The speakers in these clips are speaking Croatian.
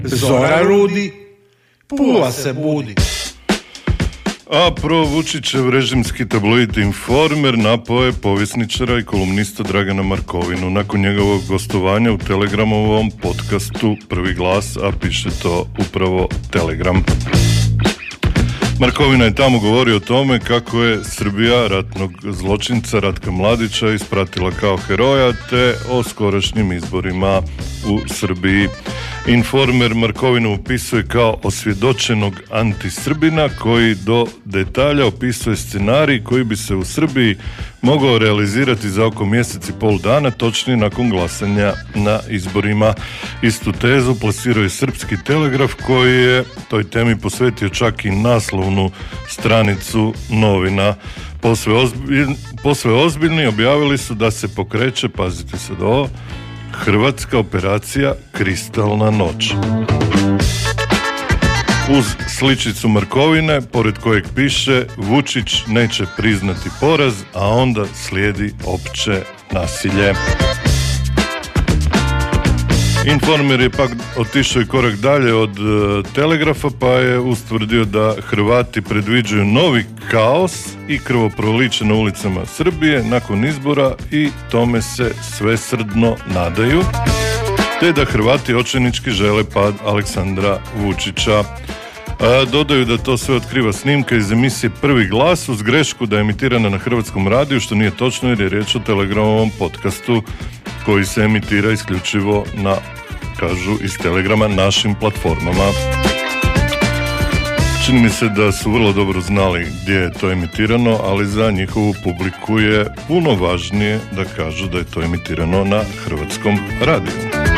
Zora rudi, Pula se budi. A pro Vučićev režimski tabloid Informer napao je povjesničara i kolumnista Dragana Markovinu nakon njegovog gostovanja u Telegramovom podcastu Prvi glas, a piše to upravo Telegram. Markovina je tamo govorio o tome kako je Srbija ratnog zločinca Ratka Mladića ispratila kao heroja, te o skorašnjim izborima u Srbiji. Informer Markovinu opisuje kao osvjedočenog antisrbina koji do detalja opisuje scenarij koji bi se u Srbiji mogao realizirati za oko mjesec i pol dana, točnije nakon glasanja na izborima. Istu tezu plasirao je Srpski telegraf koji je toj temi posvetio čak i naslovnu stranicu novina. Posve ozbiljni objavili su da se pokreće, pazite sad ovo, hrvatska operacija Kristalna noć. Uz sličicu Markovine, pored kojeg piše Vučić neće priznati poraz, a onda slijedi opće nasilje. Informer je pak otišao i korak dalje od Telegrafa, pa je ustvrdio da Hrvati predviđaju novi kaos i krvoproliće na ulicama Srbije nakon izbora i tome se svesrdno nadaju, te da Hrvati očajnički žele pad Aleksandra Vučića. Dodaju da to sve otkriva snimka iz emisije Prvi glas uz grešku da je emitirana na Hrvatskom radiju, što nije točno jer je riječ o Telegramovom podcastu koji se emitira isključivo na, kažu iz Telegrama, našim platformama. Čini mi se da su vrlo dobro znali gdje je to emitirano, ali za njihovu publiku je puno važnije da kažu da je to emitirano na Hrvatskom radiju.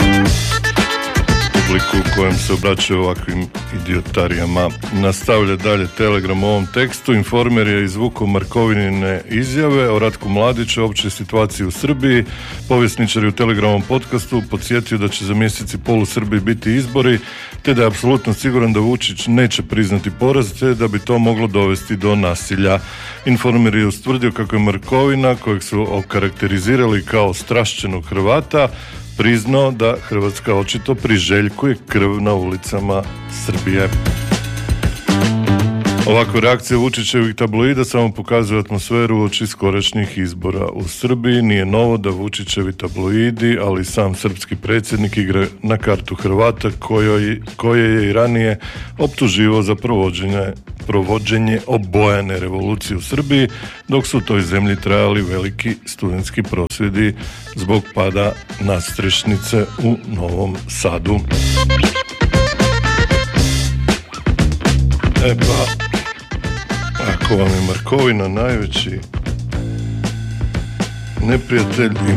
Publiku u kojem se obraćaju ovakvim idiotarijama. Nastavlja dalje Telegram u ovom tekstu. Informer je izvukao Markovinine izjave o Ratku Mladiću, općoj situaciji u Srbiji. Povjesničar je u Telegramovom podcastu podsjetio da će za mjesec i pol u Srbiji biti izbori, te da je apsolutno siguran da Vučić neće priznati poraz, te da bi to moglo dovesti do nasilja. Informer je ustvrdio kako je Markovina, kojeg su okarakterizirali kao strašćenog Hrvata, priznao da Hrvatska očito priželjkuje krv na ulicama Srbije. Ovakva reakcija Vučićevih tabloida samo pokazuje atmosferu uoči skorašnjih izbora u Srbiji. Nije novo da Vučićevi tabloidi, ali i sam srpski predsjednik igra na kartu Hrvata koje je i ranije optuživao za provođenje obojane revolucije u Srbiji, dok su u toj zemlji trajali veliki studentski prosvjedi zbog pada nadstrešnice u Novom Sadu. Ako vam je Markovina najveći neprijatelj